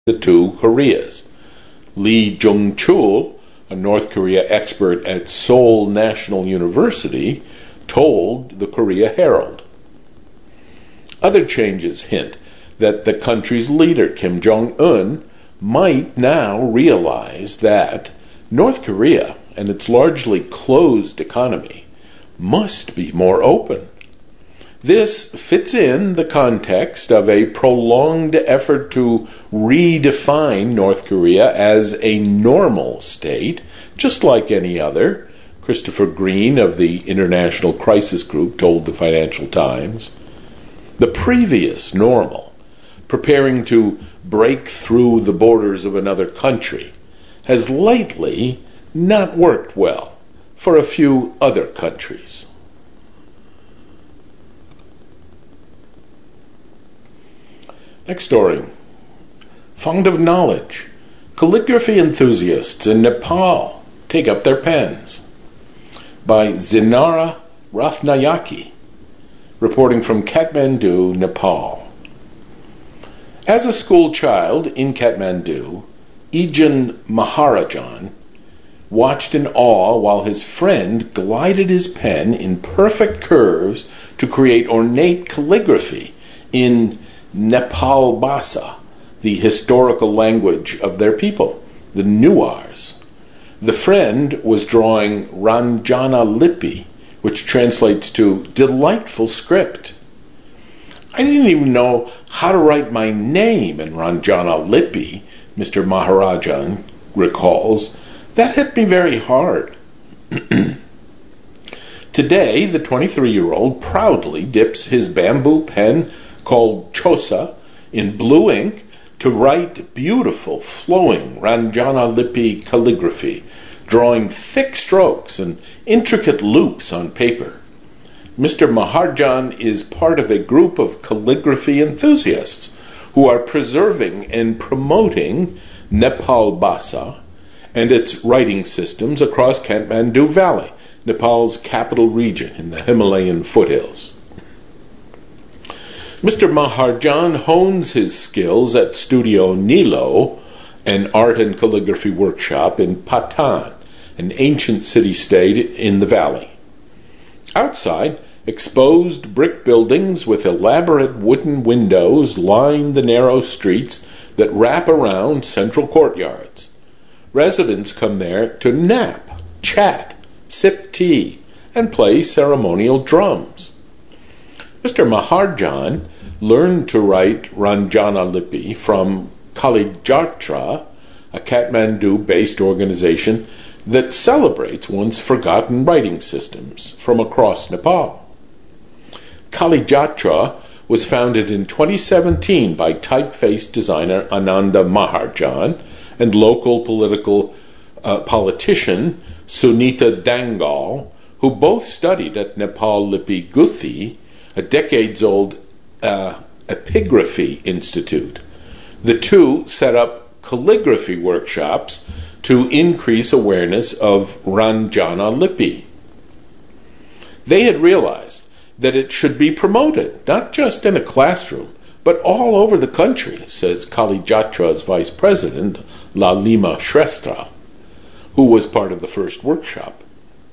the two Koreas. Lee Jung-chul, a North Korea expert at Seoul National University, told the Korea Herald. Other changes hint that the country's leader, Kim Jong-un, might now realize that North Korea and its largely closed economy must be more open. This fits in the context of a prolonged effort to redefine North Korea as a normal state, just like any other, Christopher Green of the International Crisis Group told the Financial Times. The previous normal, preparing to break through the borders of another country, has lately not worked well for a few other countries. Next story. Fond of knowledge. Calligraphy enthusiasts in Nepal take up their pens. By Zinara Rathnayake, reporting from Kathmandu, Nepal. As a school child in Kathmandu, Ejan Maharajan watched in awe while his friend glided his pen in perfect curves to create ornate calligraphy in Nepal Bhasa, the historical language of their people, the Newars. The friend was drawing Ranjana Lippi, which translates to delightful script. I didn't even know how to write my name in Ranjana Lippi, Mr. Maharajan recalls. That hit me very hard. Today, the 23-year-old proudly dips his bamboo pen called Chosa in blue ink to write beautiful, flowing Ranjana Lippi calligraphy, drawing thick strokes and intricate loops on paper. Mr. Maharajan is part of a group of calligraphy enthusiasts who are preserving and promoting Nepal Bhasa and its writing systems across Kathmandu Valley, Nepal's capital region in the Himalayan foothills. Mr. Maharajan hones his skills at Studio Nilo, an art and calligraphy workshop in Patan, an ancient city-state in the valley. Outside, exposed brick buildings with elaborate wooden windows line the narrow streets that wrap around central courtyards. Residents come there to nap, chat, sip tea, and play ceremonial drums. Mr. Maharajan learned to write Ranjana Lippi from Kali Jatra, a Kathmandu-based organization that celebrates once forgotten writing systems from across Nepal. Kali Jatra was founded in 2017 by typeface designer Ananda Maharajan and local politician Sunita Dangal, who both studied at Nepal Lippi Guthi, a decades-old epigraphy institute. The two set up calligraphy workshops to increase awareness of Ranjana Lippi. They had realized that it should be promoted, not just in a classroom, but all over the country, says Kali Jatra's vice president, Lalima Shrestha, who was part of the first workshop.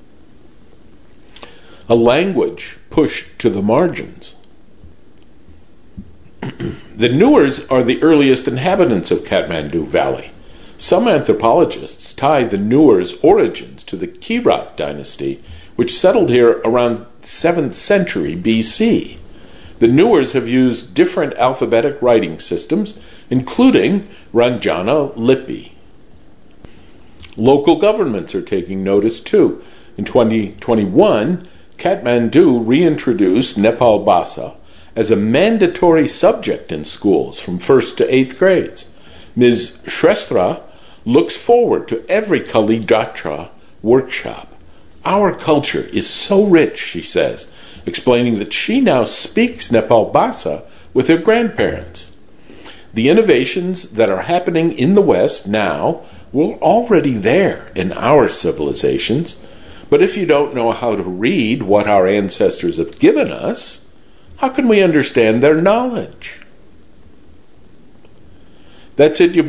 A language pushed to the margins. The Newars are the earliest inhabitants of Kathmandu Valley. Some anthropologists tie the Newars' origins to the Kirat dynasty, which settled here around 7th century BC. The Newars have used different alphabetic writing systems, including Ranjana Lippi. Local governments are taking notice too. In 2021, Kathmandu reintroduced Nepal Bhasa as a mandatory subject in schools from 1st to 8th grades. Ms. Shrestha looks forward to every Kali Jatra workshop. Our culture is so rich, she says, explaining that she now speaks Nepal Bhasa with her grandparents. The innovations that are happening in the West now were already there in our civilizations, but if you don't know how to read what our ancestors have given us, how can we understand their knowledge? That's it. You've